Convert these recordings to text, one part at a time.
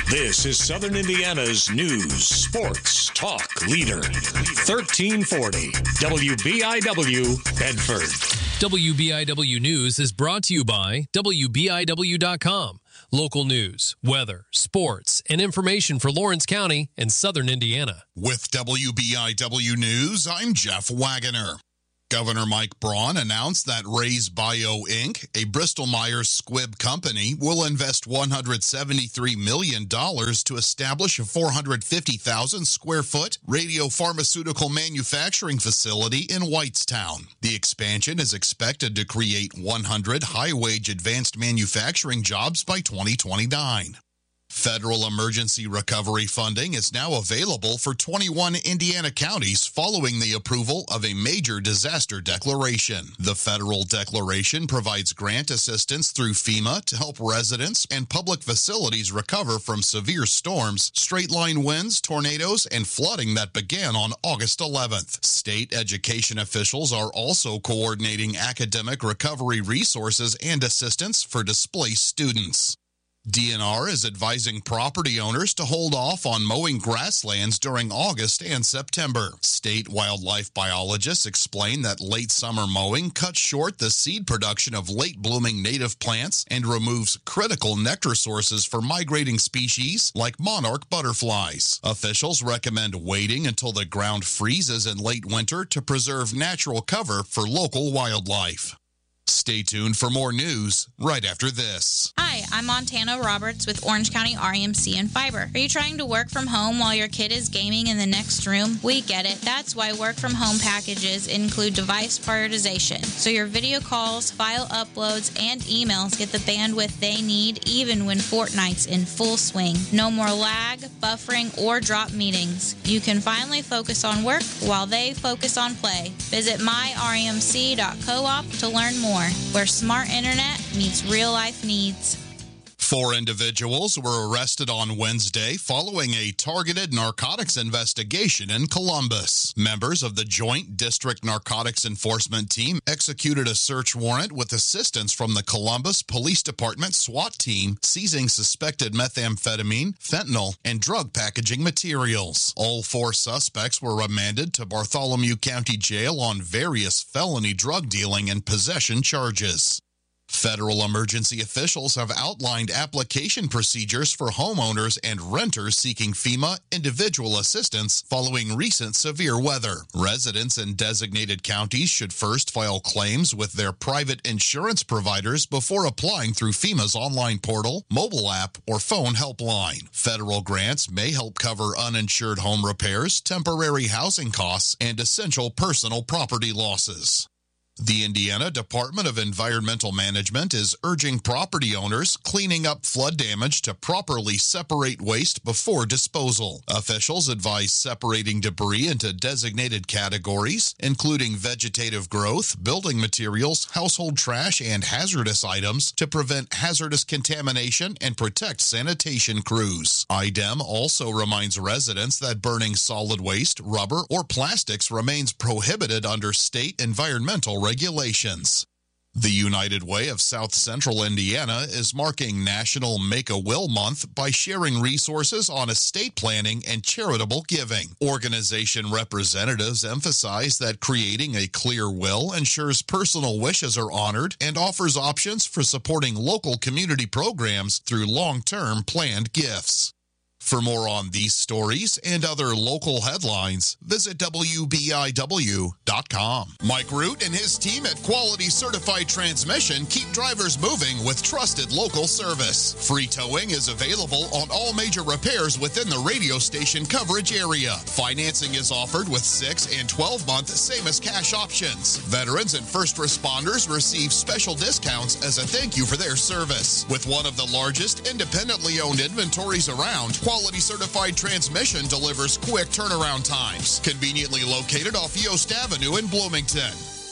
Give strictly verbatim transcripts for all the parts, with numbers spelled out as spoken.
This is Southern Indiana's news, sports, talk leader. thirteen forty W B I W Bedford. W B I W News is brought to you by W B I W dot com. Local news, weather, sports, and information for Lawrence County and Southern Indiana. With W B I W News, I'm Jeff Wagoner. Governor Mike Braun announced that Raise Bio Incorporated, a Bristol-Myers Squibb company, will invest one hundred seventy-three million dollars to establish a four hundred fifty thousand square foot radiopharmaceutical manufacturing facility in Whitestown. The expansion is expected to create one hundred high-wage advanced manufacturing jobs by twenty twenty-nine. Federal emergency recovery funding is now available for twenty-one Indiana counties following the approval of a major disaster declaration. The federal declaration provides grant assistance through FEMA to help residents and public facilities recover from severe storms, straight-line winds, tornadoes, and flooding that began on August eleventh. State education officials are also coordinating academic recovery resources and assistance for displaced students. D N R is advising property owners to hold off on mowing grasslands during August and September. State wildlife biologists explain that late summer mowing cuts short the seed production of late-blooming native plants and removes critical nectar sources for migrating species like monarch butterflies. Officials recommend waiting until the ground freezes in late winter to preserve natural cover for local wildlife. Stay tuned for more news right after this. Hi, I'm Montana Roberts with Orange County R E M C and Fiber. Are you trying to work from home while your kid is gaming in the next room? We get it. That's why work from home packages include device prioritization, so your video calls, file uploads, and emails get the bandwidth they need even when Fortnite's in full swing. No more lag, buffering, or drop meetings. You can finally focus on work while they focus on play. Visit my R E M C dot coop to learn more, where smart internet meets real-life needs. Four individuals were arrested on Wednesday following a targeted narcotics investigation in Columbus. Members of the Joint District Narcotics Enforcement Team executed a search warrant with assistance from the Columbus Police Department SWAT team, seizing suspected methamphetamine, fentanyl, and drug packaging materials. All four suspects were remanded to Bartholomew County Jail on various felony drug dealing and possession charges. Federal emergency officials have outlined application procedures for homeowners and renters seeking FEMA individual assistance following recent severe weather. Residents in designated counties should first file claims with their private insurance providers before applying through FEMA's online portal, mobile app, or phone helpline. Federal grants may help cover uninsured home repairs, temporary housing costs, and essential personal property losses. The Indiana Department of Environmental Management is urging property owners cleaning up flood damage to properly separate waste before disposal. Officials advise separating debris into designated categories, including vegetative growth, building materials, household trash, and hazardous items to prevent hazardous contamination and protect sanitation crews. I D E M also reminds residents that burning solid waste, rubber, or plastics remains prohibited under state environmental regulations. The United Way of South Central Indiana is marking National Make-A-Will Month by sharing resources on estate planning and charitable giving. Organization representatives emphasize that creating a clear will ensures personal wishes are honored and offers options for supporting local community programs through long-term planned gifts. For more on these stories and other local headlines, visit W B I W dot com. Mike Root and his team at Quality Certified Transmission keep drivers moving with trusted local service. Free towing is available on all major repairs within the radio station coverage area. Financing is offered with six and twelve month same-as-cash options. Veterans and first responders receive special discounts as a thank you for their service. With one of the largest independently owned inventories around, Quality Certified Transmission delivers quick turnaround times. Conveniently located off Yost Avenue in Bloomington.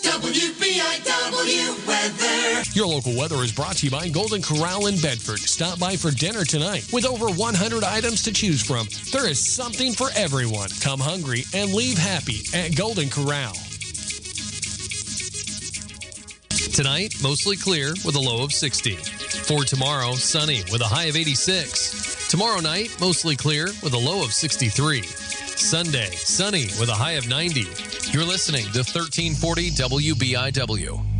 W B I W weather. Your local weather is brought to you by Golden Corral in Bedford. Stop by for dinner tonight. With over one hundred items to choose from, there is something for everyone. Come hungry and leave happy at Golden Corral. Tonight, mostly clear with a low of sixty. For tomorrow, sunny with a high of eighty-six. Tomorrow night, mostly clear with a low of sixty-three. Sunday, sunny with a high of ninety. You're listening to thirteen forty W B I W.